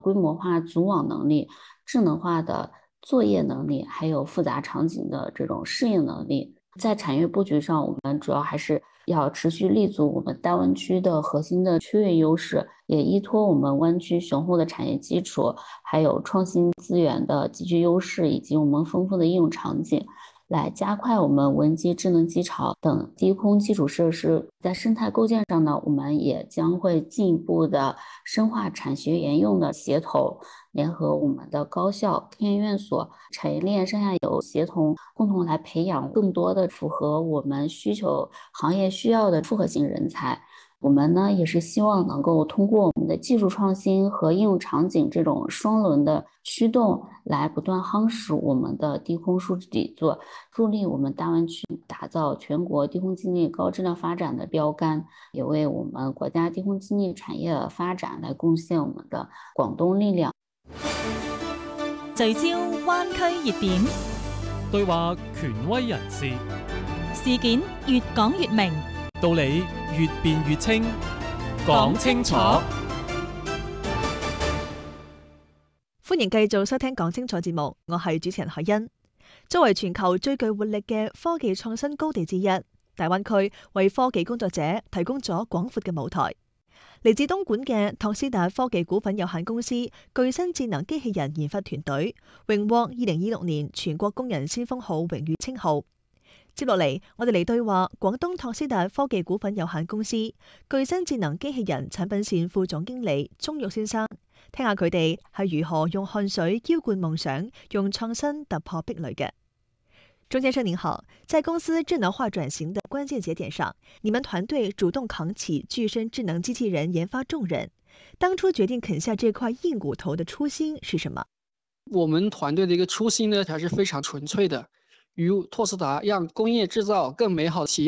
规模化组网能力、智能化的作业能力，还有复杂场景的这种适应能力。在产业布局上，我们主要还是要持续立足我们大湾区的核心的区域优势，也依托我们湾区雄厚的产业基础，还有创新资源的极具优势，以及我们丰富的应用场景，来加快我们无人机、智能机床等低空基础设施在生态构建上呢，我们也将会进一步的深化产学研用的协同，联合我们的高校、科研院所、产业链上下游协同，共同来培养更多的符合我们需求、行业需要的复合型人才。我们呢也是希望能够通过我们的技术创新和应用场景这种双轮的驱动，来不断夯实我们的低空数据底座，助力我们大湾区打造全国低空经济高质量发展的标杆，也为我们国家低空经济产业发展来贡献我们的广东力量。 聚焦灣區熱點， 對話權威人士， 事件越講越明， 道理越辯越清，講清楚。 歡迎繼續收聽《講清楚》節目，我係主持人海欣。作為全球最具活力嘅科技創新高地之一，大灣區為科技工作者提供咗廣闊嘅舞台。嚟自東莞嘅托斯達科技股份有限公司具身智能機器人研發團隊，榮獲2026年全國工人先鋒號榮譽稱號。接落嚟，我哋嚟對話廣東托斯達科技股份有限公司具身智能機器人產品線副總經理鍾玉先生，聽下佢哋係如何用汗水澆灌夢想，用創新突破壁壘嘅。鍾先生您好，在公司智能化轉型的關鍵節點上，你們團隊主動扛起具身智能機器人研發重任。當初決定啃下這塊硬骨頭的初心是什麼？ 我們團隊的一個初心呢，還是非常純粹的，與拓斯達讓工業製造更美好的企業